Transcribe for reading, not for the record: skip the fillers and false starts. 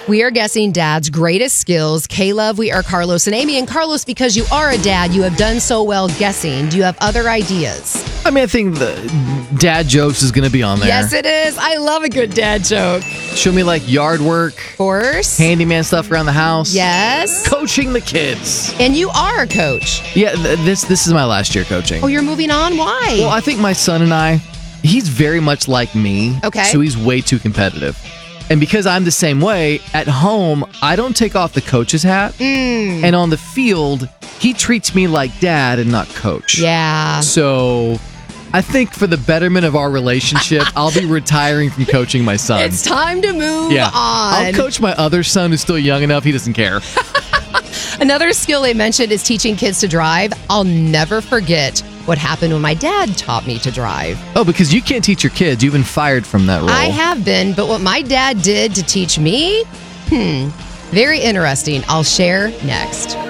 We are guessing Dad's greatest skills. K-Love, we are Carlos and Amy. And Carlos, because you are a dad, you have done so well guessing. Do you have other ideas? I mean, I think the dad jokes is going to be on there. Yes, it is. I love a good dad joke. Show me like yard work. Of course. Handyman stuff around the house. Yes. Coaching the kids. And you are a coach. Yeah, this is my last year coaching. Oh, you're moving on? Why? Well, I think my son and I, he's very much like me. Okay. So he's way too competitive. And because I'm the same way, at home, I don't take off the coach's hat. And on the field, he treats me like dad and not coach. Yeah. So I think for the betterment of our relationship, I'll be retiring from coaching my son. It's time to move on. I'll coach my other son who's still young enough, he doesn't care. Another skill they mentioned is teaching kids to drive. I'll never forget what happened when my dad taught me to drive. Oh, because you can't teach your kids. You've been fired from that role. I have been, but what my dad did to teach me, very interesting. I'll share next.